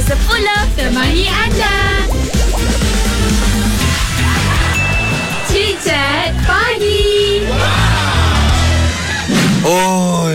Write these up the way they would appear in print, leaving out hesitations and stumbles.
10 temani anda. Cicat Pagi. Oh,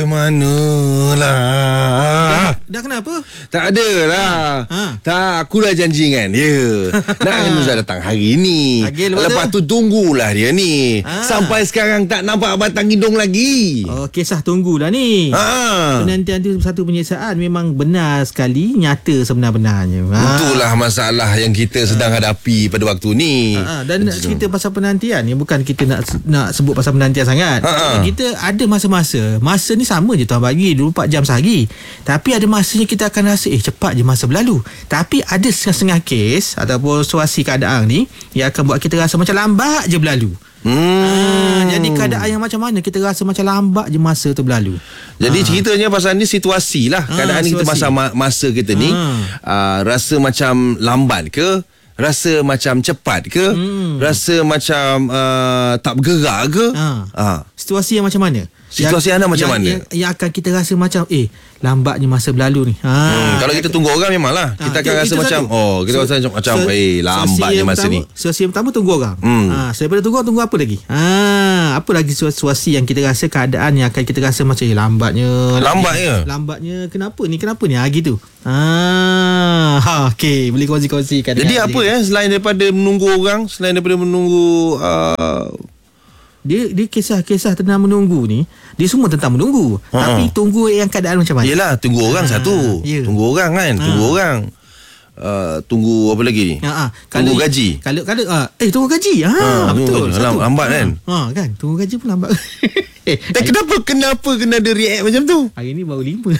manalah. Dah kenapa? Tak adalah. Tak, aku dah janji dengan dia nak Nuzah datang hari ni. Lepas tu tunggulah dia ni. Sampai sekarang tak nampak batang hidung lagi. Oh, kisah tunggulah ni. Penantian tu satu penyiksaan memang benar sekali, nyata sebenar-benarnya. Itulah masalah yang kita sedang hadapi pada waktu ni. Dan nak cerita pasal penantian ni, bukan kita nak sebut pasal penantian sangat. Kita ada masa ni sama je Tuhan bagi 24 jam sehari. Tapi ada masanya kita akan rasa cepat je masa berlalu. Tapi ada setengah kes ataupun situasi keadaan ni yang akan buat kita rasa macam lambat je berlalu. Jadi keadaan yang macam mana kita rasa macam lambat je masa tu berlalu. Jadi ceritanya pasal ni situasi lah. Keadaan ni kita masa kita ni rasa macam lambat ke, rasa macam cepat ke, rasa macam tak bergerak ke. Situasi yang macam mana? Situasi anda macam mana? Yang akan kita rasa macam lambatnya masa berlalu ni. Kalau kita tunggu orang memanglah kita akan rasa macam kita rasa macam lambatnya masa ni. Situasi yang pertama tunggu orang. Daripada tunggu orang, tunggu apa lagi? Apa lagi situasi yang kita rasa, keadaan yang akan kita rasa macam lambatnya kenapa ni gitu. Okey, boleh kongsi-kongsikan. Jadi apa selain daripada menunggu orang, selain daripada menunggu Dia kisah-kisah tentang menunggu ni, dia semua tentang menunggu. Tapi tunggu yang keadaan macam mana? Yelah, tunggu orang satu. Tunggu orang kan. Tunggu orang. Tunggu apa lagi ni? Tunggu gaji. Kalau tunggu gaji. Betul. Lambat kan? Kan, tunggu gaji pun lambat. Kenapa kena ada react macam tu? Hari ni baru 5.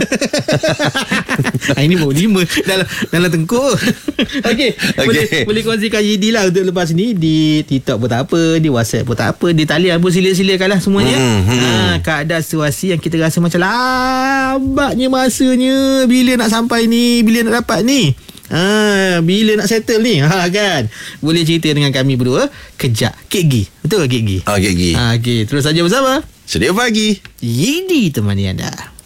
Hari ni baru 5 dalam tengkuk. Okey. Boleh kongsikan ID lah untuk lepas ni. Di TikTok pun tak apa, di WhatsApp pun tak apa, di talian pun sila-silakan lah semuanya. Keadaan situasi yang kita rasa macam lambatnya masanya, bila nak sampai ni, bila nak dapat ni, bila nak settle ni, kan. Boleh cerita dengan kami berdua kejap. Kek Gi. Betul ke Kek Gi? Kek Gi. Okey, terus saja bersama Sedia Pagi. Ini temani anda.